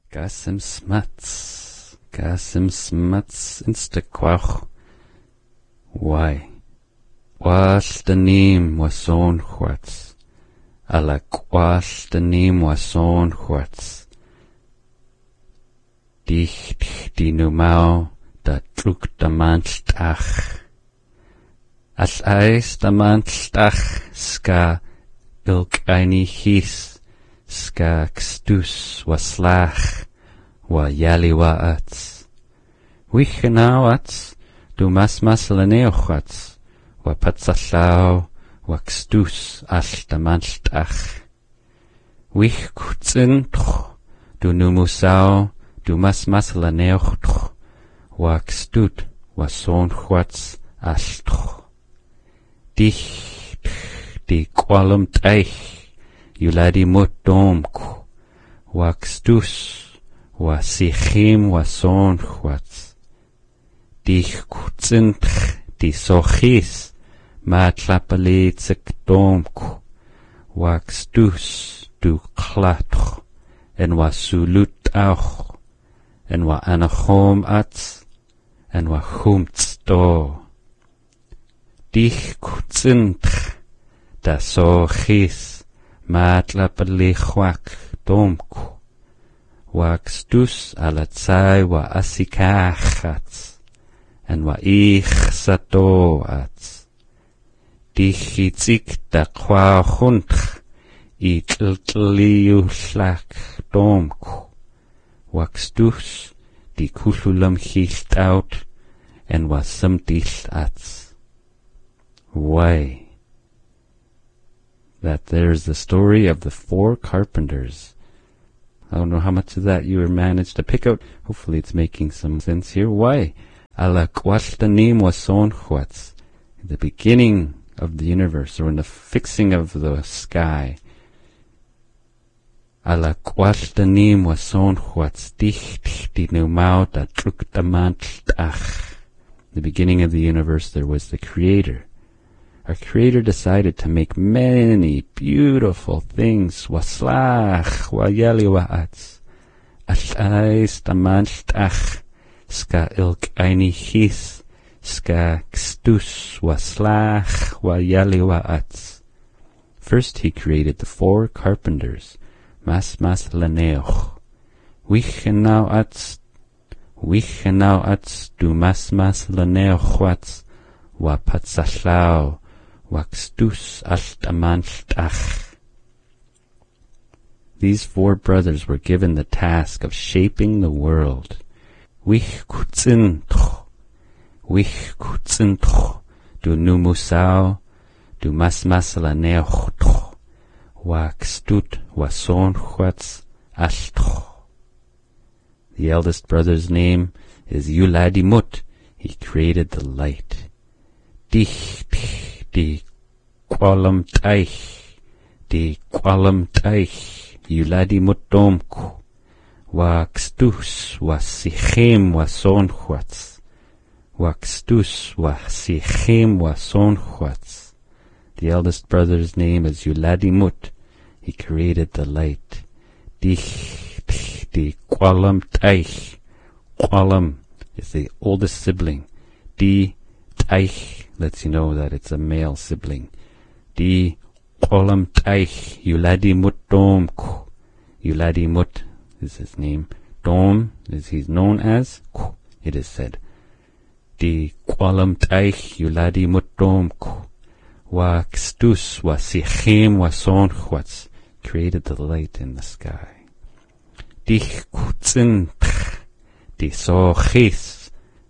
Gasim smuts instaquach. Why? Was the name was on what's? Ala was the name was on what's? Dich die numau da trug da manstach. As eis da manstach ska ilk eini his ska kstus was lach wa yali wa ats. Wichenau ats du mas laneochats wa patsallau wa kstus al da manstach. Wich kutzintch du numusau du mas laneochtch wa kstud wa sonchwats alchtch. Dich di qualum teich yuladi mutdomku wa kstus wa sichim wa sonchwats. Dich kutzintch di sochis matlapalitsik domku wa kstus du klatch en wa sulut auch en wa anachom ats en wa chumts do. Dich kutzintch da sochis matlapalichwak domku wa kstus alatsai wa asikachats en wa ich sato ats. Dich itzik da kwa chuntch itltliuslak domku wa kstus di kululam chilt out en wa sumtilt ats. Why? That there's the story of the 4 carpenters. I don't know how much of that you managed to pick out. Hopefully it's making some sense here. Why? Ala kwashtanim wasonchwats. In the beginning of the universe, or in the fixing of the sky. Ala kwashtanim wasonchwats dich di numau da truktamantach. The beginning of the universe there was the Creator. Our Creator decided to make many beautiful things. Waslach, wayali wa'atz. Ash'ais tamanchtach. Ska ilk eini his. Ska kstus waslach, wayali wa'atz. First he created the 4 carpenters. Mas laneoch. Wichenau atz du mas laneoch watz. Wa patzachlau. Waxtus altamanchtach. These 4 brothers were given the task of shaping the world. Wich kutzintch du numusau du masmasalaneochtch waxtut wasonchwats alchtch. The eldest brother's name is Yuladimut. He created the light. Dich di qualum teich Yuladimut domku waxtus wasichim wasonchwats waxtus wasichim wasonchwats. The eldest brother's name is Yuladimut. He created the light. Dich di qualum teich. Qualum is the oldest sibling. Di teich lets you know that it's a male sibling. Di qualum teich Yuladimut domku. Yuladimut is his name. Dom is he's known as. It is said. Di qualum teich Yuladimut domku. Wa kstus wa sichim wa sonchwats created the light in the sky. Dich kutzintch di sochis,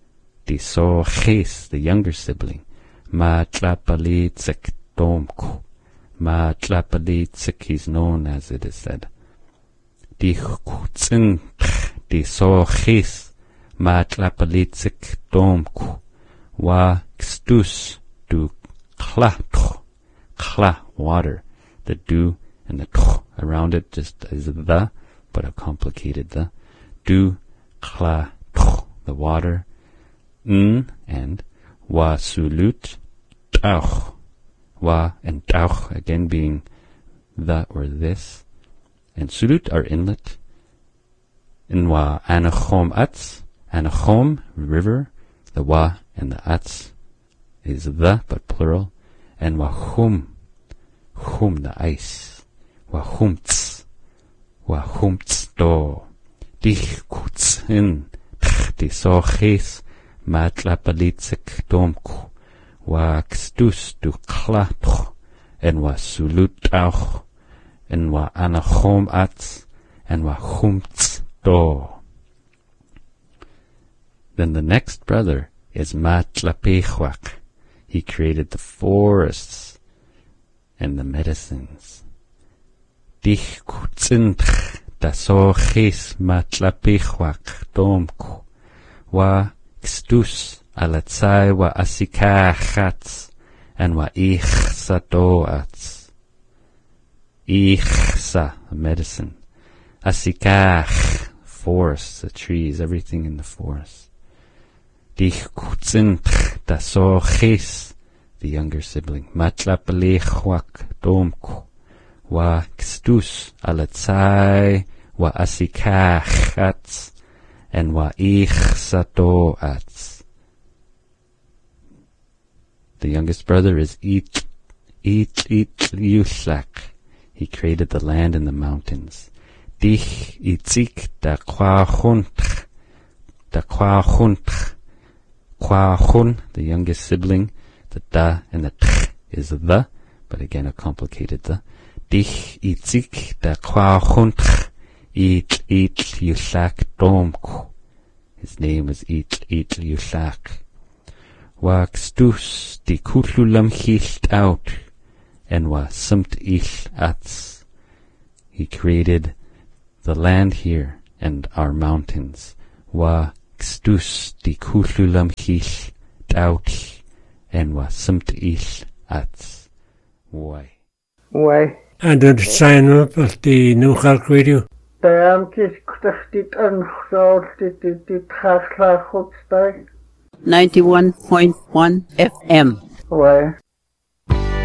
the younger sibling. Ma tlapalitzik domku. Ma tlapalitzik, he's known as, it is said. Dich kutzintch di sochis, ma tlapalitzik domku. Wa kstus du kla, water. The du and the tch around it just is the, but a complicated the. Du, kla, tch, the water. And wa sulut, tauch. Wa and tauch again being the or this. And sulut are inlet. Inwa Anachom Ats. Anachom, river. The wa and the ats is the, but plural. And wahum, hum, the ice. Wahumts do. Dich kutzin, di soches, matlapalitzik domku. Wa kstus du klapch, and wa sulut auch, and wa anachom ats, and wa humts do. Then the next brother is Matlapechwak. He created the forests and the medicines. Dich kutzintch da soches Matlapechwak domku. Wa kstus alatzai wa asikachatz and wa ichsa doats. Ichsa, the medicine. Asikach, forests, the trees, everything in the forest. Dich kutzintch da soches, the younger sibling. Matlapelechwak domku. Wa kstus alatzai wa asikachatz and wa ichsatoats. The youngest brother is Yushak. He created the land and the mountains. Dich itzik da kwachuntch. Da kwachuntch. Kwachun, the youngest sibling. The da and the tch is the, but again a complicated the. Dich itzik da kwachuntch. It Yushak domku. His name was It Yushak. Wa kstus di kutlulam hilt out. And wa sumt ich ats. He created the land here and our mountains. Wa kstus di kutlulam hilt out. And wa sumt ich ats. Why? And the sign up of the New Halk Radio. Damn, kiss kraftigt anschaut, die Trachler 91.1 FM. Why?